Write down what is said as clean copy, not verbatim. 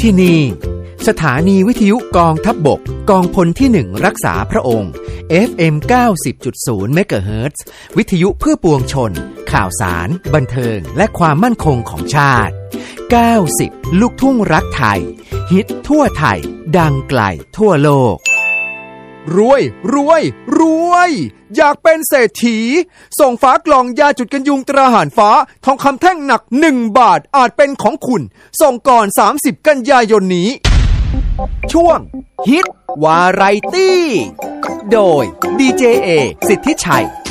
ที่นี่สถานีวิทยุกองทัพบกกองพลที่1รักษาพระองค์ FM 90.0 เมกะเฮิรตซ์ วิทยุเพื่อปวงชนข่าวสารบันเทิงและความมั่นคงของชาติ90ลูกทุ่งรักไทยฮิตทั่วไทยดังไกลทั่วโลกรวยรวยรวยอยากเป็นเศรษฐีส่งฝากล่องยาจุดกันยุงตราหารฟ้าทองคำแท่งหนัก1 บาทอาจเป็นของคุณส่งก่อน30กันยายนนี้ช่วงฮิตวาไรตี้โดยดีเจเอสิทธิชัย